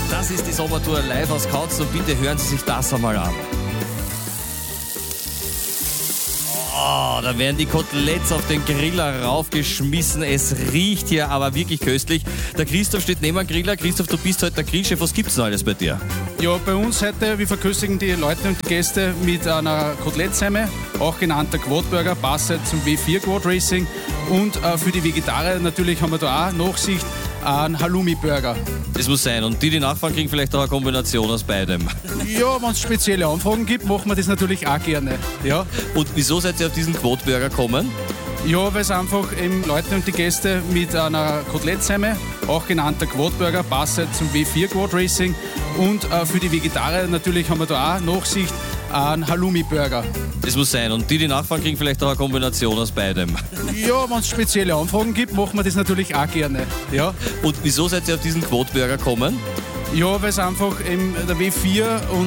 Das ist die Sommertour live aus Kautz und bitte hören Sie sich das einmal an. Oh, da werden die Koteletts auf den Griller raufgeschmissen. Es riecht hier aber wirklich köstlich. Der Christoph steht neben dem Griller. Christoph, du bist heute der Grillchef. Was gibt's denn alles bei dir? Ja, bei uns heute, wir verköstigen die Leute und die Gäste mit einer Kotelettsemme, auch genannter Quadburger, passend zum W4 Quad Racing. Und für die Vegetarier natürlich haben wir da auch Nachsicht, einen Halloumi-Burger. Das muss sein. Und die nachfahren, kriegen vielleicht auch eine Kombination aus beidem. Ja, wenn es spezielle Anfragen gibt, machen wir das natürlich auch gerne. Ja, Und wieso seid ihr auf diesen Quadburger gekommen? ja, weil es einfach eben Leute und die Gäste mit einer Kotelettsemme, auch genannter Quadburger, passend zum W4 Quad Racing. Und für die Vegetarier natürlich haben wir da auch Nachsicht, einen Halloumi-Burger. Das muss sein. Und die nachfahren, kriegen vielleicht auch eine Kombination aus beidem. Ja, wenn es spezielle Anfragen gibt, machen wir das natürlich auch gerne. Ja, Und wieso seid ihr auf diesen Quadburger gekommen? ja, weil es einfach eben der W4 und